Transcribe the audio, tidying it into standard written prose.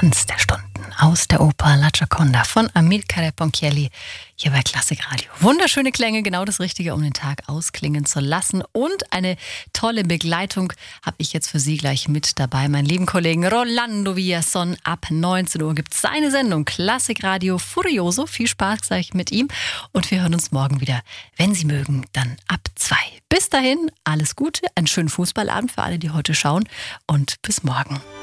Tanz der Stunden aus der Oper La Gioconda von Amilcare Ponchielli hier bei Klassikradio. Wunderschöne Klänge, genau das Richtige, um den Tag ausklingen zu lassen. Und eine tolle Begleitung habe ich jetzt für Sie gleich mit dabei. Meinen lieben Kollegen Rolando Villazón. Ab 19 Uhr gibt es seine Sendung Klassikradio Furioso. Viel Spaß gleich mit ihm. Und wir hören uns morgen wieder, wenn Sie mögen, dann ab 2. Bis dahin, alles Gute, einen schönen Fußballabend für alle, die heute schauen. Und bis morgen.